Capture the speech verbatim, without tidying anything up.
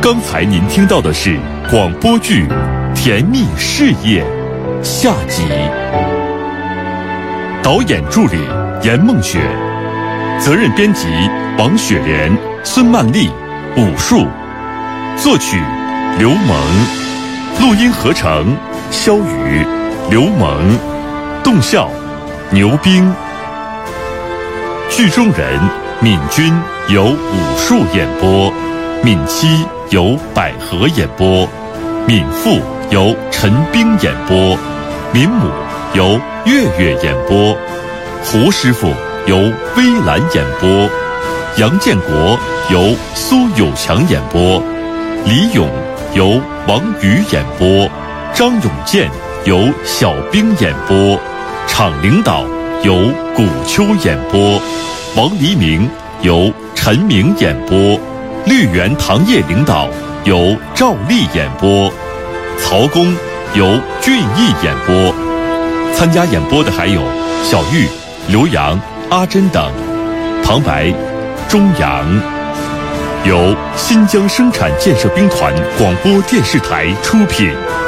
刚才您听到的是广播剧《甜蜜事业》下集，导演助理严梦雪，责任编辑王雪莲、孙曼丽，武术，作曲刘萌，录音合成肖宇、刘萌，动效牛兵。剧中人闵君由武术演播，闵妻由百合演播，闵父由陈冰演播，闵母由月月演播，胡师傅由微兰演播，杨建国由苏有强演播，李勇由王宇演播，张永健由小兵演播，场领导由古秋演播，王黎明由陈明演播，绿园糖业领导由赵丽演播，曹公由俊逸演播。参加演播的还有小玉、刘洋、阿珍等。旁白钟阳。由新疆生产建设兵团广播电视台出品。